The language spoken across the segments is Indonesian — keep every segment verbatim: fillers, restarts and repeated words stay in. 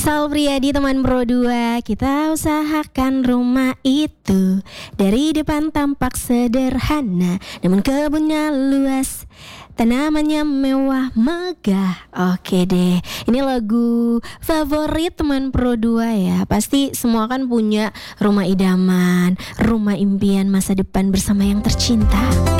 Sal Priadi teman Pro dua, kita usahakan rumah itu dari depan tampak sederhana, namun kebunnya luas, tanamannya mewah megah. Oke deh, ini lagu favorit teman Pro dua ya. Pasti semua kan punya rumah idaman, rumah impian masa depan bersama yang tercinta.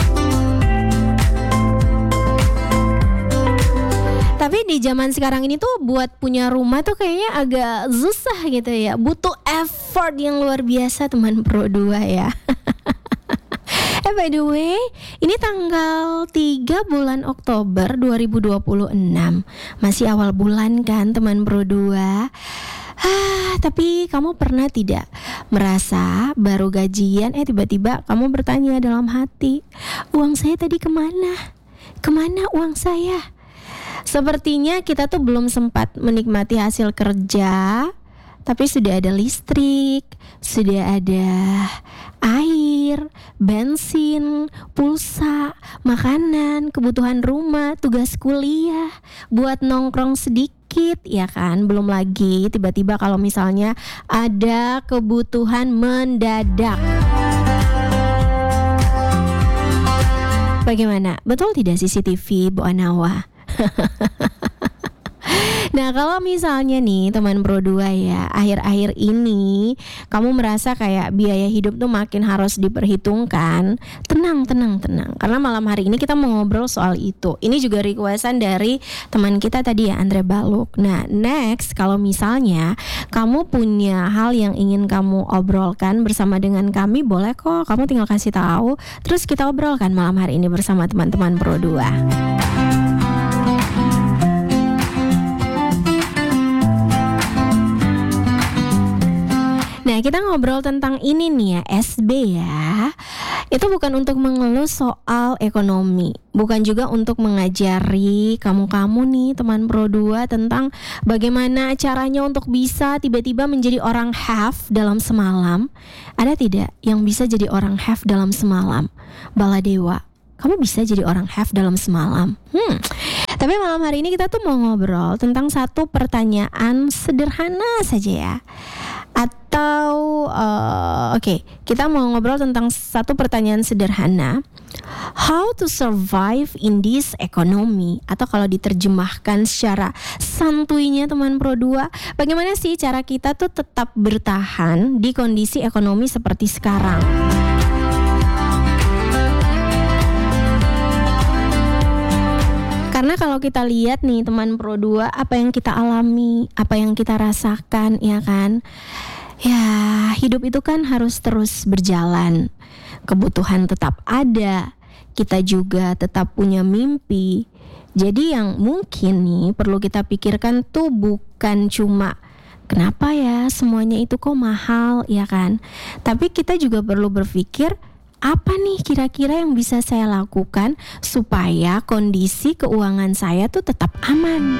Tapi di zaman sekarang ini tuh buat punya rumah tuh kayaknya agak susah gitu ya. Butuh effort yang luar biasa teman Pro dua ya. Eh by the way, ini tanggal tiga bulan Oktober dua ribu dua puluh enam. Masih awal bulan kan teman Pro dua. Ah, tapi kamu pernah tidak merasa baru gajian eh tiba-tiba kamu bertanya dalam hati, uang saya tadi kemana? Kemana uang saya? Sepertinya kita tuh belum sempat menikmati hasil kerja, tapi sudah ada listrik, sudah ada air, bensin, pulsa, makanan, kebutuhan rumah, tugas kuliah, buat nongkrong sedikit, ya kan? Belum lagi tiba-tiba kalau misalnya ada kebutuhan mendadak. Bagaimana? Betul tidak C C T V Bu Anawa? Nah kalau misalnya nih teman Pro dua ya, akhir-akhir ini kamu merasa kayak biaya hidup tuh makin harus diperhitungkan, tenang, tenang, tenang. Karena malam hari ini kita mau ngobrol soal itu. Ini juga requestan dari teman kita tadi ya, Andre Baluk. Nah next, kalau misalnya kamu punya hal yang ingin kamu obrolkan bersama dengan kami, boleh kok, kamu tinggal kasih tahu. Terus kita obrolkan malam hari ini bersama teman-teman Pro dua. Nah kita ngobrol tentang ini nih ya, S B ya. Itu bukan untuk mengeluh soal ekonomi, bukan juga untuk mengajari kamu-kamu nih teman Pro dua tentang bagaimana caranya untuk bisa tiba-tiba menjadi orang have dalam semalam. Ada tidak yang bisa jadi orang have dalam semalam? Baladewa, kamu bisa jadi orang have dalam semalam? Hmm. Tapi malam hari ini kita tuh mau ngobrol tentang satu pertanyaan sederhana saja ya. Atau uh, oke, okay, kita mau ngobrol tentang satu pertanyaan sederhana. How to survive in this economy? Atau kalau diterjemahkan secara santuinya teman Pro dua, bagaimana sih cara kita tuh tetap bertahan di kondisi ekonomi seperti sekarang? Karena kalau kita lihat nih teman Pro dua, apa yang kita alami, apa yang kita rasakan, ya kan? Ya, hidup itu kan harus terus berjalan. Kebutuhan tetap ada, kita juga tetap punya mimpi. Jadi yang mungkin nih perlu kita pikirkan tuh bukan cuma kenapa ya semuanya itu kok mahal, ya kan? Tapi kita juga perlu berpikir, apa nih kira-kira yang bisa saya lakukan supaya kondisi keuangan saya tuh tetap aman?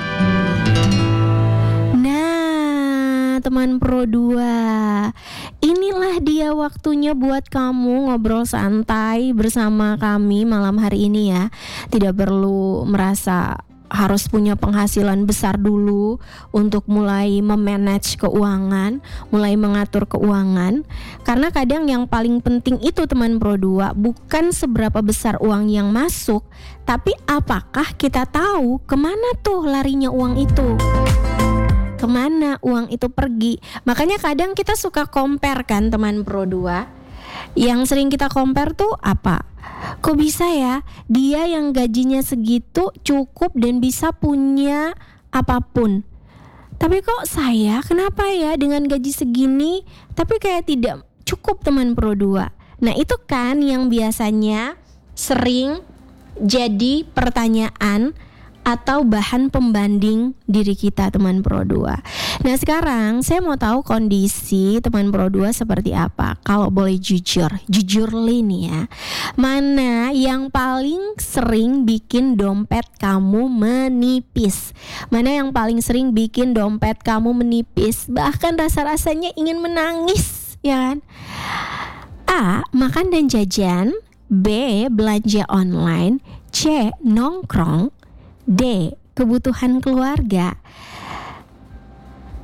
Nah, teman Pro dua, inilah dia waktunya buat kamu ngobrol santai bersama kami malam hari ini ya. Tidak perlu merasa harus punya penghasilan besar dulu untuk mulai memanage keuangan, mulai mengatur keuangan. Karena kadang yang paling penting itu teman Pro dua bukan seberapa besar uang yang masuk, tapi apakah kita tahu kemana tuh larinya uang itu, kemana uang itu pergi. Makanya kadang kita suka compare kan teman Pro dua. Yang sering kita compare tuh apa? Kok bisa ya dia yang gajinya segitu cukup dan bisa punya apapun, tapi kok saya kenapa ya dengan gaji segini tapi kayak tidak cukup teman Pro dua. Nah itu kan yang biasanya sering jadi pertanyaan atau bahan pembanding diri kita teman Pro dua. Nah sekarang saya mau tahu kondisi teman Pro dua seperti apa. Kalau boleh jujur, jujur nih ya, mana yang paling sering bikin dompet kamu menipis? Mana yang paling sering bikin dompet kamu menipis, bahkan rasa-rasanya ingin menangis, ya kan? A. Makan dan jajan. B. Belanja online. C. Nongkrong. D. Kebutuhan keluarga.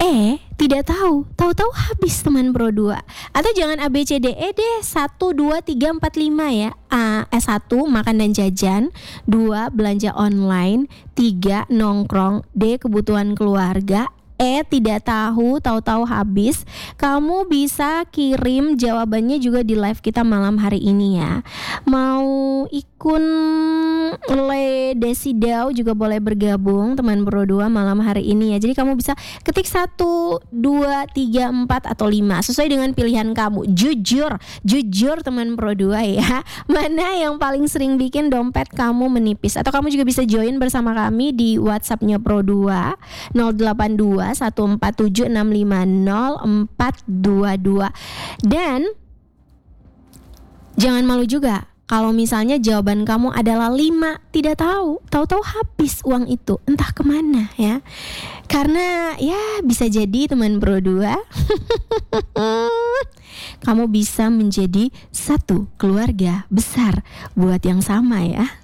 E tidak tahu, tahu-tahu habis teman Pro dua. Atau jangan A B C D E deh, satu, dua, tiga, empat, lima ya. A, eh, satu makan dan jajan, dua belanja online, tiga nongkrong, D kebutuhan keluarga, E tidak tahu, tahu-tahu habis. Kamu bisa kirim jawabannya juga di live kita malam hari ini ya. Mau ikun Le Desidau juga boleh bergabung teman Pro dua malam hari ini ya. Jadi kamu bisa ketik satu, dua, tiga, empat atau lima sesuai dengan pilihan kamu. Jujur, jujur teman Pro dua ya. Mana yang paling sering bikin dompet kamu menipis? Atau kamu juga bisa join bersama kami di WhatsApp-nya Pro dua nol delapan dua satu empat tujuh enam lima nol empat dua dua. Dan jangan malu juga kalau misalnya jawaban kamu adalah lima, tidak tahu, tahu-tahu habis uang itu, entah kemana ya. Karena ya bisa jadi teman Pro dua kamu bisa menjadi satu keluarga besar buat yang sama ya.